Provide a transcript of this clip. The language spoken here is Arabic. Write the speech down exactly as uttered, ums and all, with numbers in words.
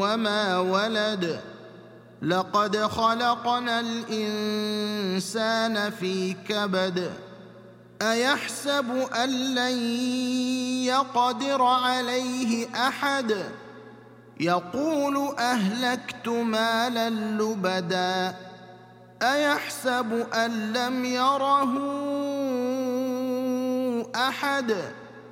وما ولد لقد خلقنا الإنسان في كبد أيحسب أن لن يقدر عليه أحد يقول أهلكت مالا لبدا أيحسب أن لم يره أحد